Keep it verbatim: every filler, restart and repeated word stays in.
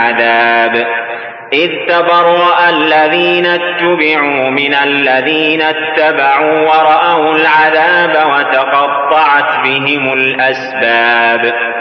عذاب إذ تبرأ الذين اتبعوا من الذين اتبعوا ورأوا العذاب وتقطعت بهم الأسباب.